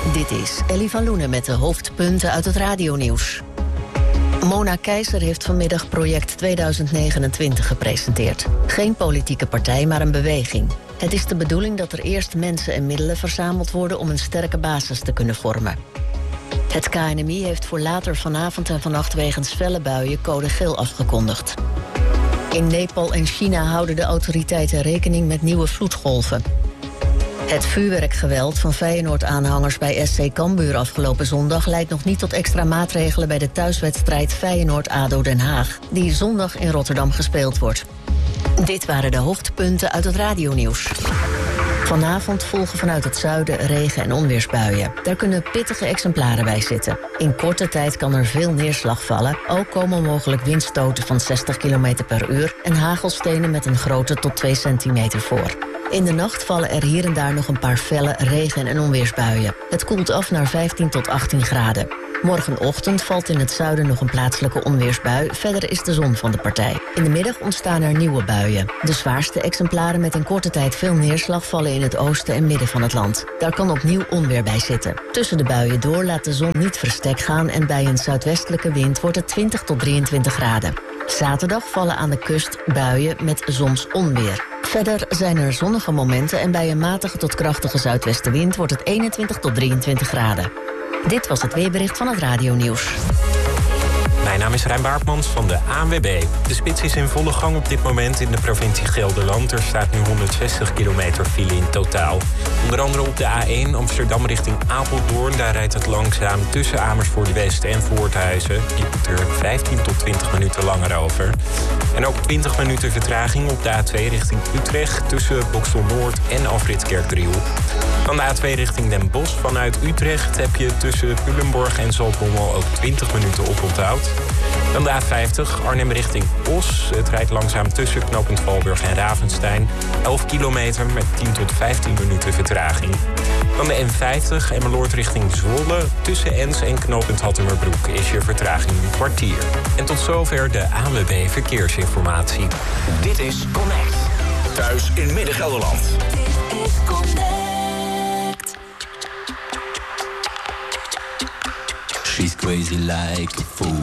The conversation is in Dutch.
Dit is Ellie van Loenen met de hoofdpunten uit het radionieuws. Mona Keizer heeft vanmiddag project 2029 gepresenteerd. Geen politieke partij, maar een beweging. Het is de bedoeling dat er eerst mensen en middelen verzameld worden om een sterke basis te kunnen vormen. Het KNMI heeft voor later vanavond en vannacht wegens felle buien code geel afgekondigd. In Nepal en China houden de autoriteiten rekening met nieuwe vloedgolven. Het vuurwerkgeweld van Feyenoord-aanhangers bij SC Cambuur afgelopen zondag leidt nog niet tot extra maatregelen bij de thuiswedstrijd Feyenoord-ADO Den Haag, die zondag in Rotterdam gespeeld wordt. Dit waren de hoofdpunten uit het radionieuws. Vanavond volgen vanuit het zuiden regen- en onweersbuien. Daar kunnen pittige exemplaren bij zitten. In korte tijd kan er veel neerslag vallen. Ook komen mogelijk windstoten van 60 km per uur... en hagelstenen met een grootte tot 2 centimeter voor. In de nacht vallen er hier en daar nog een paar felle regen- en onweersbuien. Het koelt af naar 15 tot 18 graden. Morgenochtend valt in het zuiden nog een plaatselijke onweersbui. Verder is de zon van de partij. In de middag ontstaan er nieuwe buien. De zwaarste exemplaren met in korte tijd veel neerslag vallen in het oosten en midden van het land. Daar kan opnieuw onweer bij zitten. Tussen de buien door laat de zon niet verstek gaan en bij een zuidwestelijke wind wordt het 20 tot 23 graden. Zaterdag vallen aan de kust buien met soms onweer. Verder zijn er zonnige momenten en bij een matige tot krachtige zuidwestenwind wordt het 21 tot 23 graden. Dit was het weerbericht van het radionieuws. Mijn naam is Rijn Baartmans van de ANWB. De spits is in volle gang op dit moment in de provincie Gelderland. Er staat nu 160 kilometer file in totaal. Onder andere op de A1 Amsterdam richting Apeldoorn. Daar rijdt het langzaam tussen Amersfoort West en Voorthuizen. Je moet er 15 tot 20 minuten langer over. En ook 20 minuten vertraging op de A2 richting Utrecht... tussen Boxtel Noord en Alfred Kerkdriel. Van de A2 richting Den Bosch vanuit Utrecht... heb je tussen Culemborg en Zaltbommel ook 20 minuten oponthoud. Dan de A50 Arnhem richting Os. Het rijdt langzaam tussen knooppunt Valburg en Ravenstein. 11 kilometer met 10 tot 15 minuten vertraging. Dan de N50 Emmeloord richting Zwolle. Tussen Ens en knooppunt Hattemerbroek is je vertraging een kwartier. En tot zover de ANWB Verkeersinformatie. Dit is Connect. Thuis in Midden-Gelderland. Dit is Connect. She's crazy like a fool.